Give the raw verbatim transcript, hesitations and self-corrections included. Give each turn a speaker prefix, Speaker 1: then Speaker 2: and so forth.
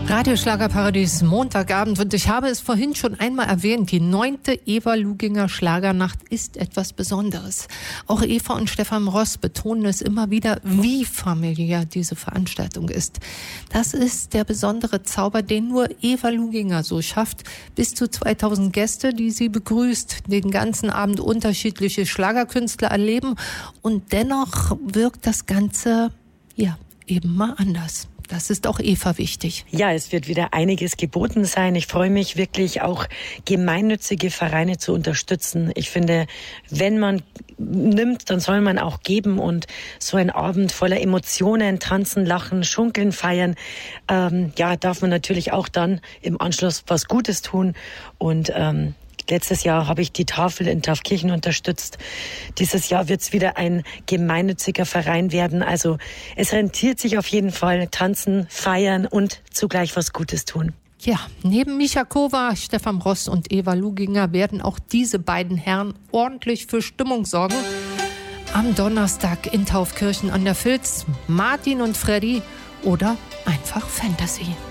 Speaker 1: Radio Schlagerparadies, Montagabend, und ich habe es vorhin schon einmal erwähnt, die neunte Eva Luginger Schlagernacht ist etwas Besonderes. Auch Eva und Stefan Ross betonen es immer wieder, wie familiär diese Veranstaltung ist. Das ist der besondere Zauber, den nur Eva Luginger so schafft. Bis zu zweitausend Gäste, die sie begrüßt, den ganzen Abend unterschiedliche Schlagerkünstler erleben, und dennoch wirkt das Ganze, ja, eben mal anders. Das ist auch Eva wichtig.
Speaker 2: Ja, es wird wieder einiges geboten sein. Ich freue mich wirklich auch, gemeinnützige Vereine zu unterstützen. Ich finde, wenn man nimmt, dann soll man auch geben, und so ein Abend voller Emotionen, tanzen, lachen, schunkeln, feiern, ähm, ja, darf man natürlich auch dann im Anschluss was Gutes tun. Und ähm, letztes Jahr habe ich die Tafel in Taufkirchen unterstützt. Dieses Jahr wird es wieder ein gemeinnütziger Verein werden. Also es rentiert sich auf jeden Fall, tanzen, feiern und zugleich was Gutes tun.
Speaker 1: Ja, neben Micha Kova, Stefan Ross und Eva Luginger werden auch diese beiden Herren ordentlich für Stimmung sorgen. Am Donnerstag in Taufkirchen an der Vils, Martin und Freddy oder einfach Fantasy.